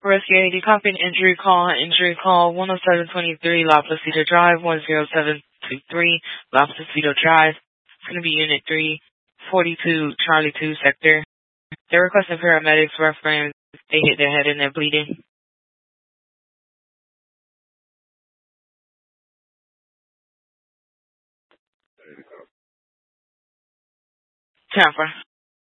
Rescue AD, copy an injury call. Injury call 10723 La Placita Drive, 10723 La Placita Drive. It's going to be Unit 342, Charlie 2 Sector. They're requesting paramedics reference. They hit their head and they're bleeding. Tampa.